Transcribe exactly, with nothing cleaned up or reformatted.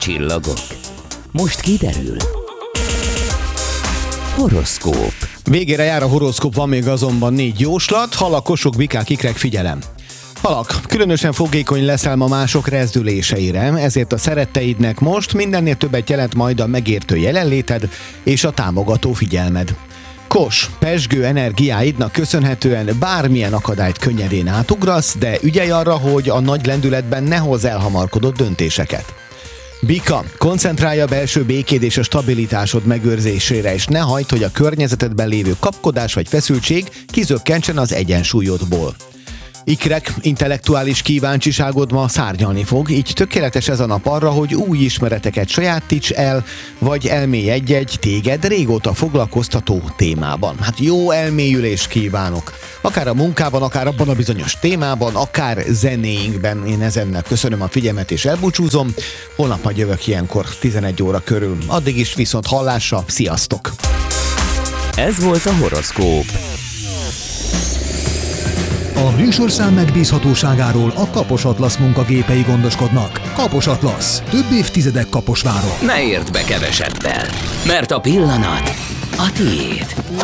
Csillagok. Most kiderül. Horoszkóp. Végére jár a horoszkóp, van még azonban négy jóslat. Halak, kosok, bikák, ikrek, figyelem. Halak, különösen fogékony leszel ma mások rezdüléseire, ezért a szeretteidnek most mindennél többet jelent majd a megértő jelenléted és a támogató figyelmed. Kos, pezsgő energiáidnak köszönhetően bármilyen akadályt könnyedén átugrasz, de ügyelj arra, hogy a nagy lendületben ne hozz elhamarkodott döntéseket. Bika, koncentrálj a belső békéd és a stabilitásod megőrzésére, és ne hagyd, hogy a környezetedben lévő kapkodás vagy feszültség kizökkentsen az egyensúlyodból. Ikrek, intellektuális kíváncsiságod ma szárnyalni fog, így tökéletes ez a nap arra, hogy új ismereteket sajátíts el, vagy elmély egy-egy téged régóta foglalkoztató témában. Hát jó elmélyülést kívánok! Akár a munkában, akár abban a bizonyos témában, akár zenéinkben. Én ezennel köszönöm a figyelmet és elbúcsúzom. Holnap majd jövök ilyenkor tizenegy óra körül. Addig is viszont hallásra, sziasztok! Ez volt a horoszkóp. A műsorszám megbízhatóságáról a Kapos Atlasz munkagépei gondoskodnak. Kapos Atlasz. Több évtizedek Kaposváron. Ne érd be kevesebbel, mert a pillanat a tiéd.